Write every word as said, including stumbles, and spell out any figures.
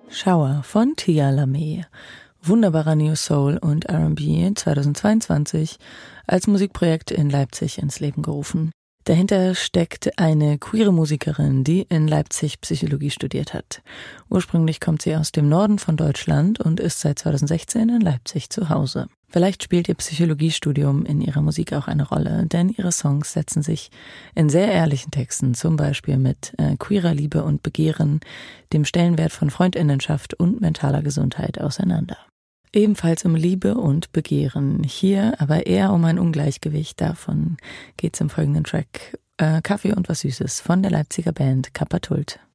Shower von Tia Lamé. Wunderbarer New Soul und R and B zweitausendzweiundzwanzig als Musikprojekt in Leipzig ins Leben gerufen. Dahinter steckt eine queere Musikerin, die in Leipzig Psychologie studiert hat. Ursprünglich kommt sie aus dem Norden von Deutschland und ist seit zweitausendsechzehn in Leipzig zu Hause. Vielleicht spielt ihr Psychologiestudium in ihrer Musik auch eine Rolle, denn ihre Songs setzen sich in sehr ehrlichen Texten, zum Beispiel mit äh, queerer Liebe und Begehren, dem Stellenwert von Freundinnenschaft und mentaler Gesundheit auseinander. Ebenfalls um Liebe und Begehren, hier aber eher um ein Ungleichgewicht, davon geht's im folgenden Track äh, Kaffee und was Süßes von der Leipziger Band Kappa Tult.